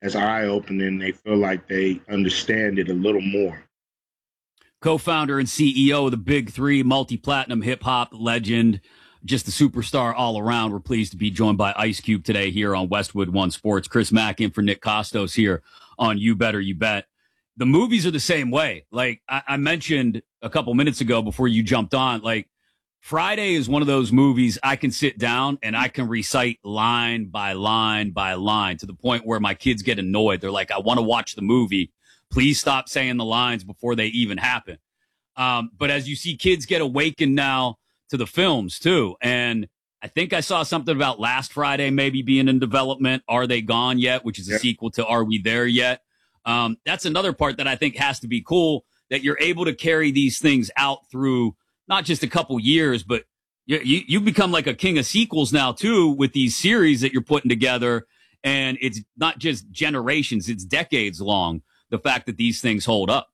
as eye-opening. They feel like they understand it a little more. Co-founder and CEO of the Big Three, multi-platinum hip-hop legend, just a superstar all around. We're pleased to be joined by Ice Cube today here on Westwood One Sports. Chris Mack in for Nick Costos here on You Better You Bet. The movies are the same way. Like I mentioned a couple minutes ago before you jumped on, like Friday is one of those movies I can sit down and I can recite line by line by line to the point where my kids get annoyed. They're like, I want to watch the movie. Please stop saying the lines before they even happen. But as you see kids get awakened now to the films too. And I think I saw something about Last Friday maybe being in development. Are They Gone Yet? Which is a sequel to Are We There Yet? That's another part that I think has to be cool, that you're able to carry these things out through not just a couple years, but you become like a king of sequels now too with these series that you're putting together. And it's not just generations, it's decades long. The fact that these things hold up.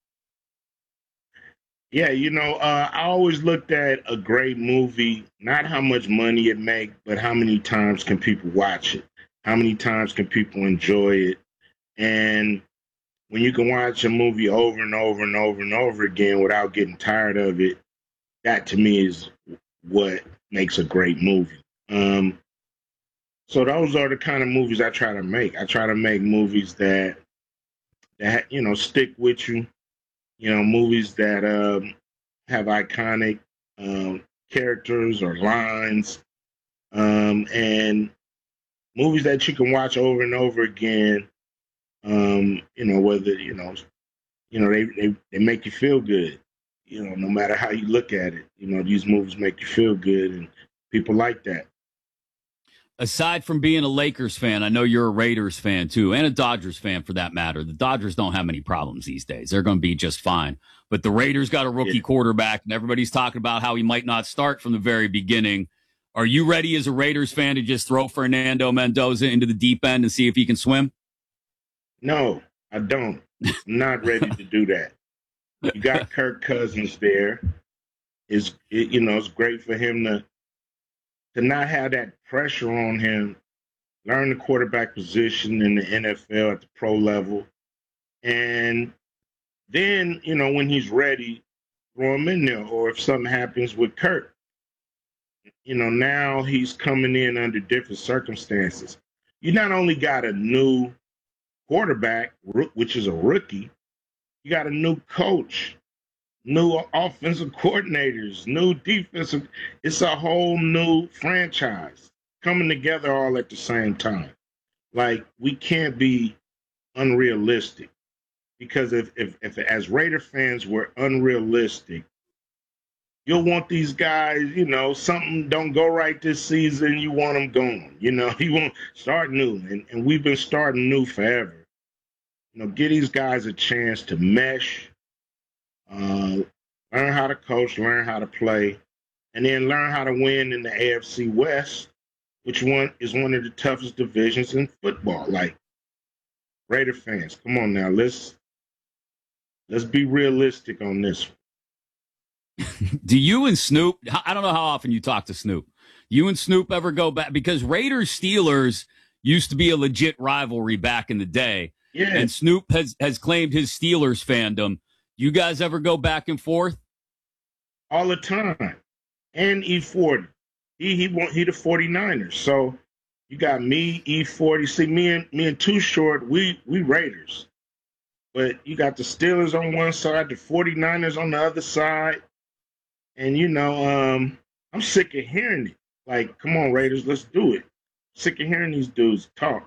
Yeah, I always looked at a great movie, not how much money it make, but how many times can people watch it? How many times can people enjoy it? And when you can watch a movie over and over and over and over again without getting tired of it, that to me is what makes a great movie. So those are the kind of movies I try to make. I try to make movies that stick with you. Movies that have iconic characters or lines, and movies that you can watch over and over again. Whether they make you feel good. No matter how you look at it, these movies make you feel good, and people like that. Aside from being a Lakers fan, I know you're a Raiders fan too, and a Dodgers fan for that matter. The Dodgers don't have many problems these days. They're going to be just fine. But the Raiders got a rookie quarterback, and everybody's talking about how he might not start from the very beginning. Are you ready as a Raiders fan to just throw Fernando Mendoza into the deep end and see if he can swim? No, I don't. I'm not ready to do that. You got Kirk Cousins there. It's great for him to not have that pressure on him, learn the quarterback position in the NFL at the pro level. And then, when he's ready, throw him in there. Or if something happens with Kirk, now he's coming in under different circumstances. You not only got a new quarterback, which is a rookie, you got a new coach, new offensive coordinators, new defensive. It's a whole new franchise coming together all at the same time. Like, we can't be unrealistic, because if as Raider fans we're unrealistic, you'll want these guys, something don't go right this season, you want them gone. You want start new, and we've been starting new forever. Give these guys a chance to mesh, learn how to coach, learn how to play, and then learn how to win in the AFC West, which is one of the toughest divisions in football. Like, Raider fans, come on now, let's be realistic on this one. Do you and Snoop, I don't know how often you talk to Snoop. You and Snoop ever go back? Because Raiders-Steelers used to be a legit rivalry back in the day. Yeah. And Snoop has claimed his Steelers fandom. You guys ever go back and forth? All the time. And E40. He the 49ers. So you got me, E40. See, me and Too Short, we Raiders. But you got the Steelers on one side, the 49ers on the other side. And I'm sick of hearing it. Like, come on, Raiders, let's do it. Sick of hearing these dudes talk.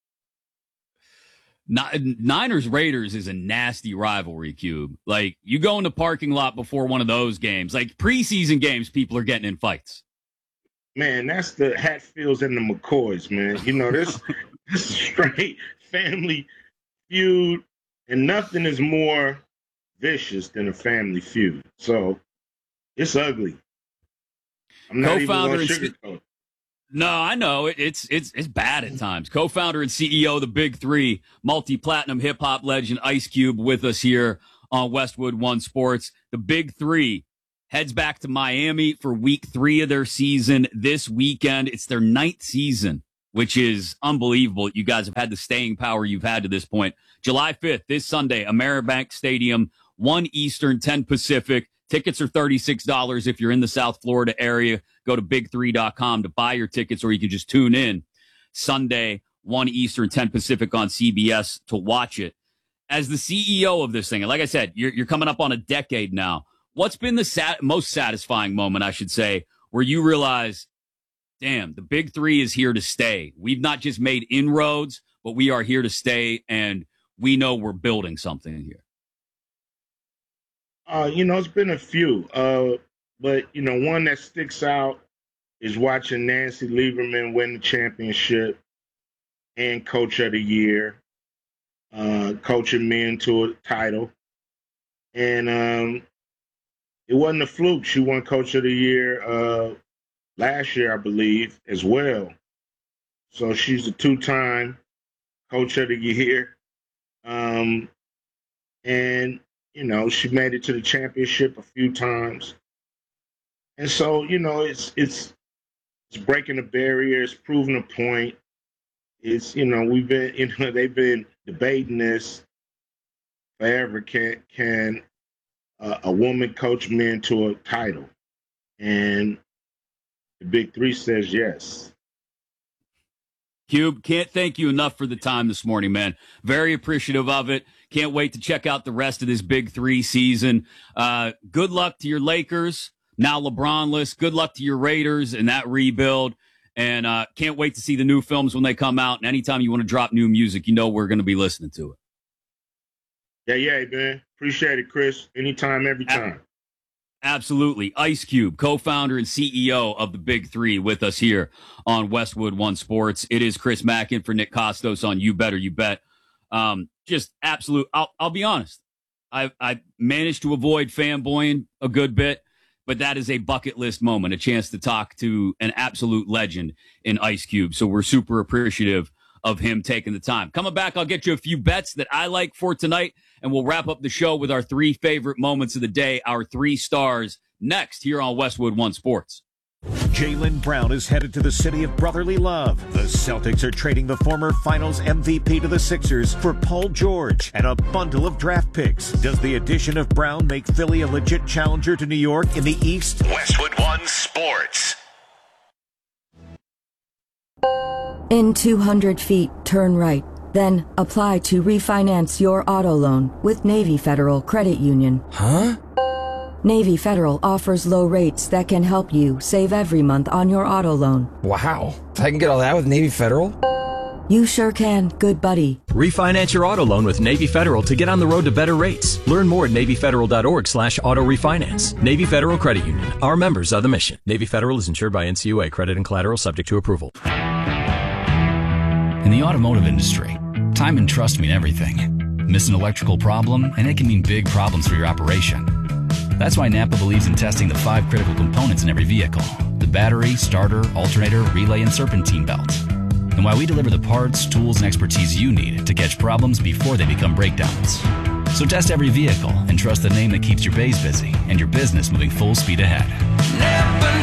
Niners Raiders is a nasty rivalry, Cube. Like, you go in the parking lot before one of those games, like preseason games, people are getting in fights. Man, that's the Hatfields and the McCoys, man. This is straight family feud, and nothing is more vicious than a family feud. So it's ugly. I'm not even going to sugarcoat. No, I know it's bad at times. Co-founder and CEO of the Big Three, multi-platinum hip hop legend Ice Cube with us here on Westwood One Sports. The Big Three heads back to Miami for week 3 of their season this weekend. It's their 9th season which is unbelievable. You guys have had the staying power you've had to this point. July 5th, this Sunday, Ameribank Stadium, 1 Eastern, 10 Pacific. Tickets are $36 if you're in the South Florida area. Go to big3.com to buy your tickets, or you can just tune in Sunday, 1 Eastern, 10 Pacific on CBS to watch it. As the CEO of this thing, and like I said, you're coming up on a decade now. What's been the most satisfying moment, I should say, where you realize, damn, the big three is here to stay. We've not just made inroads, but we are here to stay, and we know we're building something here? It's been a few. But, one that sticks out is watching Nancy Lieberman win the championship and Coach of the Year, coaching me into a title. And it wasn't a fluke. She won Coach of the Year last year, I believe, as well. So she's a 2-time Coach of the Year. And, she made it to the championship a few times. And so, it's breaking the barriers, proving a point. It's, we've been, they've been debating this forever. Can a woman coach men to a title? And the big three says yes. Cube, can't thank you enough for the time this morning, man. Very appreciative of it. Can't wait to check out the rest of this big three season. Good luck to your Lakers. Now LeBron-less. Good luck to your Raiders and that rebuild. And can't wait to see the new films when they come out. And anytime you want to drop new music, we're going to be listening to it. Yeah, man. Appreciate it, Chris. Anytime, every time. Absolutely. Ice Cube, co-founder and CEO of the Big Three, with us here on Westwood One Sports. It is Chris Mack in for Nick Costos on You Better You Bet. Just absolute. I'll be honest. I managed to avoid fanboying a good bit, but that is a bucket list moment, a chance to talk to an absolute legend in Ice Cube. So we're super appreciative of him taking the time. Coming back, I'll get you a few bets that I like for tonight, and we'll wrap up the show with our 3 favorite moments of the day, our 3 stars, next here on Westwood One Sports. Jaylen Brown is headed to the city of brotherly love. The Celtics are trading the former Finals MVP to the Sixers for Paul George and a bundle of draft picks. Does the addition of Brown make Philly a legit challenger to New York in the East? Westwood One Sports. In 200 feet, turn right. Then apply to refinance your auto loan with Navy Federal Credit Union. Huh? Navy Federal offers low rates that can help you save every month on your auto loan. Wow. I can get all that with Navy Federal? You sure can, good buddy. Refinance your auto loan with Navy Federal to get on the road to better rates. Learn more at NavyFederal.org/auto refinance. Navy Federal Credit Union. Our members are the mission. Navy Federal is insured by NCUA. Credit and collateral subject to approval. In the automotive industry, time and trust mean everything. Miss an electrical problem, and it can mean big problems for your operation. That's why Napa believes in testing the 5 critical components in every vehicle: the battery, starter, alternator, relay, and serpentine belt. And why we deliver the parts, tools, and expertise you need to catch problems before they become breakdowns. So test every vehicle and trust the name that keeps your bays busy and your business moving full speed ahead. Never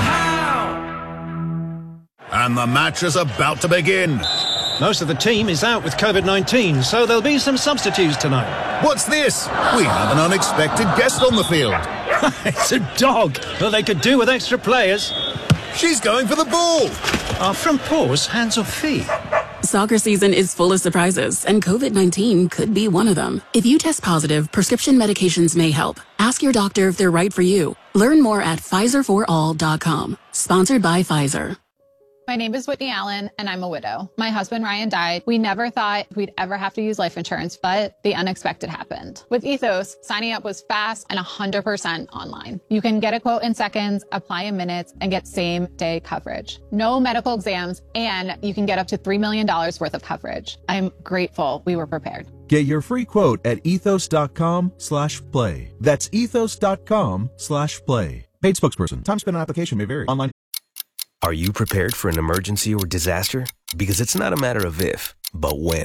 know how. And the match is about to begin. Most of the team is out with COVID-19, so there'll be some substitutes tonight. What's this? We have an unexpected guest on the field. It's a dog. Well, they could do with extra players. She's going for the ball. Are front paws hands or feet? Soccer season is full of surprises, and COVID-19 could be one of them. If you test positive, prescription medications may help. Ask your doctor if they're right for you. Learn more at PfizerForAll.com. Sponsored by Pfizer. My name is Whitney Allen, and I'm a widow. My husband, Ryan, died. We never thought we'd ever have to use life insurance, but the unexpected happened. With Ethos, signing up was fast and 100% online. You can get a quote in seconds, apply in minutes, and get same-day coverage. No medical exams, and you can get up to $3 million worth of coverage. I'm grateful we were prepared. Get your free quote at ethos.com/play. That's ethos.com/play. Paid spokesperson. Time spent on application may vary. Online. Are you prepared for an emergency or disaster? Because it's not a matter of if, but when.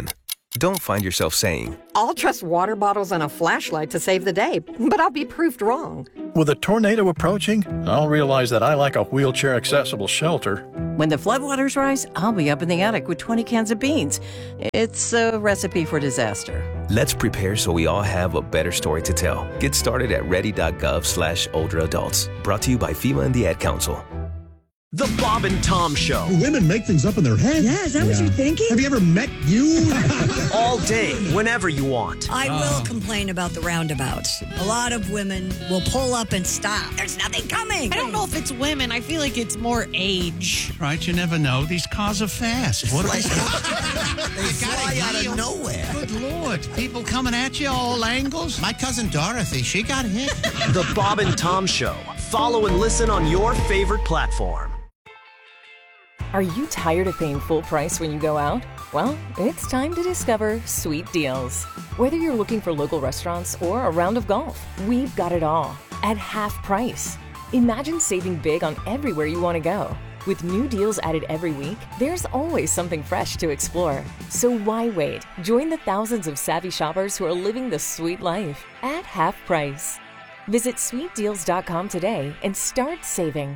Don't find yourself saying, I'll trust water bottles and a flashlight to save the day, but I'll be proved wrong. With a tornado approaching, I'll realize that I like a wheelchair-accessible shelter. When the floodwaters rise, I'll be up in the attic with 20 cans of beans. It's a recipe for disaster. let's prepare so we all have a better story to tell. Get started at ready.gov/older adults. Brought to you by FEMA and the Ad Council. The Bob and Tom Show. Women make things up in their head. Yeah, is that what you're thinking? Have you ever met you? All day, whenever you want. I will complain about the roundabouts. A lot of women will pull up and stop. There's nothing coming. I don't know if it's women. I feel like it's more age. Right, you never know. These cars are fast. What They fly out of nowhere. Good Lord. People coming at you all angles. My cousin Dorothy, she got hit. The Bob and Tom Show. Follow and listen on your favorite platform. Are you tired of paying full price when you go out? Well, it's time to discover Sweet Deals. Whether you're looking for local restaurants or a round of golf, we've got it all at half price. Imagine saving big on everywhere you want to go. With new deals added every week, there's always something fresh to explore. So why wait? Join the thousands of savvy shoppers who are living the sweet life at half price. Visit sweetdeals.com today and start saving.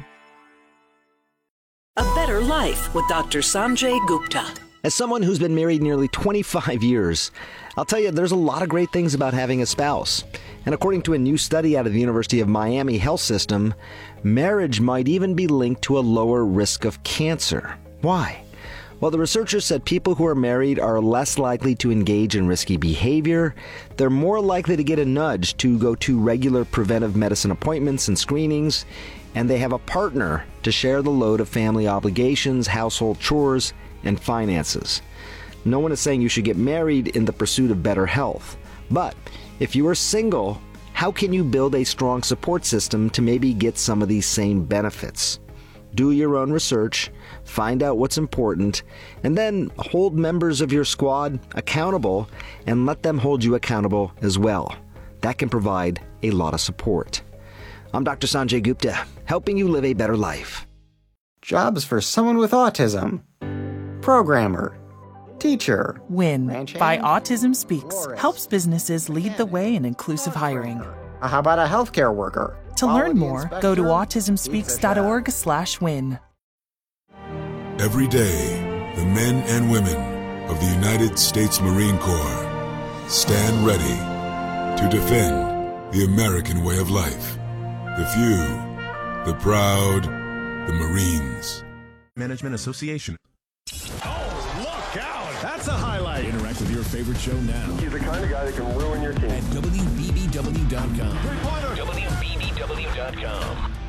A Better Life with Dr. Sanjay Gupta. As someone who's been married nearly 25 years, I'll tell you there's a lot of great things about having a spouse. And according to a new study out of the University of Miami Health System, marriage might even be linked to a lower risk of cancer. Why? Well, the researchers said people who are married are less likely to engage in risky behavior, they're more likely to get a nudge to go to regular preventive medicine appointments and screenings, and they have a partner to share the load of family obligations, household chores, and finances. No one is saying you should get married in the pursuit of better health. But if you are single, how can you build a strong support system to maybe get some of these same benefits? Do your own research, find out what's important, and then hold members of your squad accountable and let them hold you accountable as well. That can provide a lot of support. I'm Dr. Sanjay Gupta, helping you live a better life. Jobs for someone with autism. Programmer. Teacher. WIN by Autism Speaks helps businesses lead the way in inclusive hiring. How about a healthcare worker? To learn more, go to autismspeaks.org/win. Every day, the men and women of the United States Marine Corps stand ready to defend the American way of life. The few, the proud, the Marines. Management Association. Oh, look out! That's a highlight. Interact with your favorite show now. He's the kind of guy that can ruin your team. At WBBW.com. Three-pointer. WBBW.com.